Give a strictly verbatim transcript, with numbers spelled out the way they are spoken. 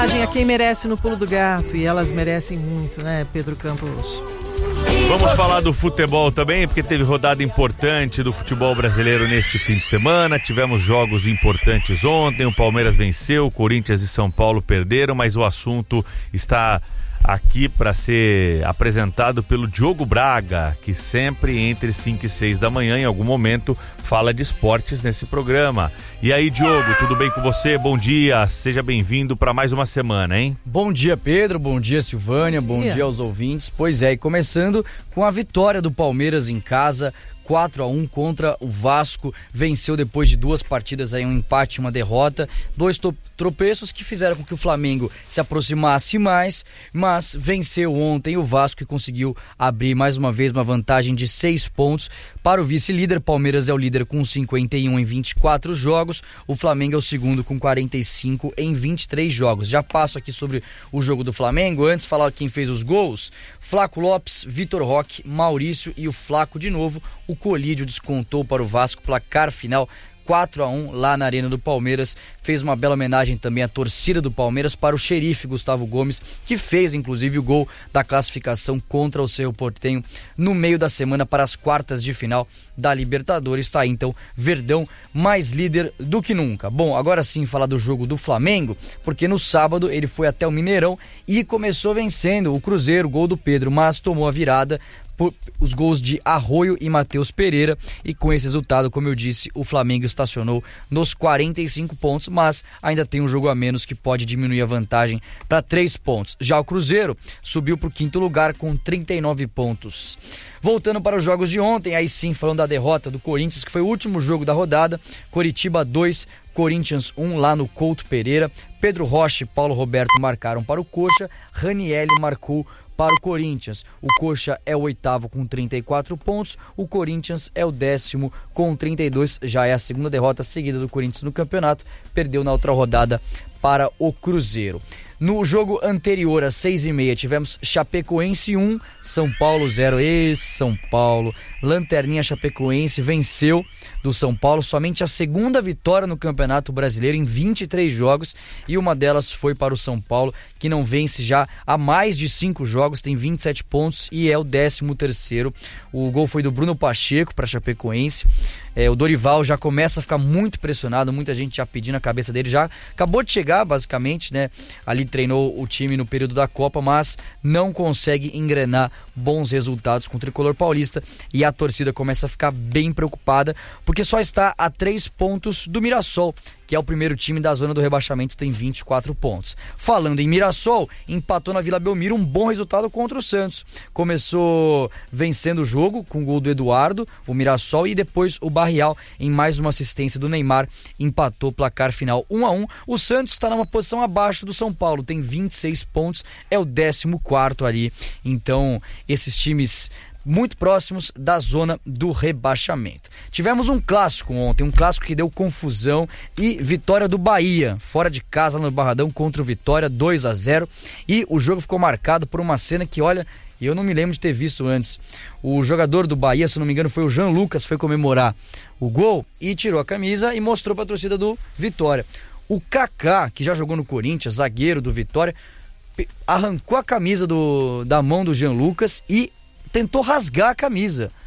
A quem merece no pulo do gato, e elas merecem muito, né, Pedro Campos? Vamos falar do futebol também, porque teve rodada importante do futebol brasileiro neste fim de semana. Tivemos jogos importantes ontem, o Palmeiras venceu, o Corinthians e São Paulo perderam, mas o assunto está aqui para ser apresentado pelo Diogo Braga, que sempre entre cinco e seis da manhã, em algum momento, fala de esportes nesse programa. E aí, Diogo, tudo bem com você? Bom dia, seja bem-vindo para mais uma semana, hein? Bom dia, Pedro, bom dia, Silvânia, bom dia. bom dia aos ouvintes. Pois é, e começando com a vitória do Palmeiras em casa, quatro a um contra o Vasco, venceu depois de duas partidas aí, um empate e uma derrota, dois to- tropeços que fizeram com que o Flamengo se aproximasse mais, mas venceu ontem o Vasco e conseguiu abrir mais uma vez uma vantagem de seis pontos para o vice-líder. Palmeiras é o líder com cinquenta e um em vinte e quatro jogos, o Flamengo é o segundo com quarenta e cinco em vinte e três jogos. Já passo aqui sobre o jogo do Flamengo, antes falar quem fez os gols: Flaco Lopes, Vitor Roque, Maurício e o Flaco de novo. O Colídio descontou para o Vasco, placar final quatro a um lá na Arena do Palmeiras. Fez uma bela homenagem também à torcida do Palmeiras para o xerife Gustavo Gomes, que fez inclusive o gol da classificação contra o Cerro Porteño no meio da semana para as quartas de final da Libertadores. Está aí então Verdão mais líder do que nunca. Bom, agora sim falar do jogo do Flamengo, porque no sábado ele foi até o Mineirão e começou vencendo o Cruzeiro, gol do Pedro, mas tomou a virada por os gols de Arroio e Matheus Pereira, e com esse resultado, como eu disse, o Flamengo estacionou nos quarenta e cinco pontos, mas ainda tem um jogo a menos que pode diminuir a vantagem para três pontos. Já o Cruzeiro subiu para o quinto lugar com trinta e nove pontos. Voltando para os jogos de ontem, aí sim falando da derrota do Corinthians, que foi o último jogo da rodada. Coritiba dois, Corinthians um lá no Couto Pereira. Pedro Rocha e Paulo Roberto marcaram para o Coxa, Ranielli marcou para o Corinthians. O Coxa é o oitavo com trinta e quatro pontos, o Corinthians é o décimo com trinta e dois, já é a segunda derrota seguida do Corinthians no campeonato, perdeu na outra rodada para o Cruzeiro. No jogo anterior, às seis e meia, tivemos Chapecoense um, São Paulo zero. E São Paulo, lanterninha Chapecoense, venceu do São Paulo, somente a segunda vitória no Campeonato Brasileiro em vinte e três jogos, e uma delas foi para o São Paulo, que não vence já há mais de cinco jogos, tem vinte e sete pontos e é o décimo terceiro. O gol foi do Bruno Pacheco para Chapecoense. É, o Dorival já começa a ficar muito pressionado, muita gente já pedindo a cabeça dele, já acabou de chegar basicamente, né? Ali treinou o time no período da Copa, mas não consegue engrenar bons resultados com o tricolor paulista, e a torcida começa a ficar bem preocupada, porque só está a três pontos do Mirassol, que é o primeiro time da zona do rebaixamento, tem vinte e quatro pontos. Falando em Mirassol, empatou na Vila Belmiro, um bom resultado contra o Santos. Começou vencendo o jogo com o gol do Eduardo, o Mirassol, e depois o Barrial, em mais uma assistência do Neymar, empatou, placar final um a um. O Santos está numa posição abaixo do São Paulo, tem vinte e seis pontos, é o décimo quarto ali. Então, esses times muito próximos da zona do rebaixamento. Tivemos um clássico ontem, um clássico que deu confusão, e vitória do Bahia, fora de casa no Barradão contra o Vitória, dois a zero, e o jogo ficou marcado por uma cena que, olha, eu não me lembro de ter visto antes. O jogador do Bahia, se não me engano foi o Jean Lucas, foi comemorar o gol e tirou a camisa e mostrou para a torcida do Vitória. O Kaká, que já jogou no Corinthians, zagueiro do Vitória, arrancou a camisa do, da mão do Jean Lucas e tentou rasgar a camisa.